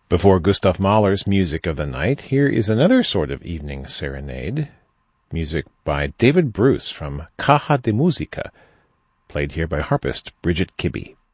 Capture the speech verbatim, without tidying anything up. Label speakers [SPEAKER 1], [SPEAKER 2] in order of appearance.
[SPEAKER 1] Before Gustav Mahler's Music of the Night, here is another sort of evening serenade. Music by David Bruce from Caja de Musica, played here by harpist Bridget Kibbe.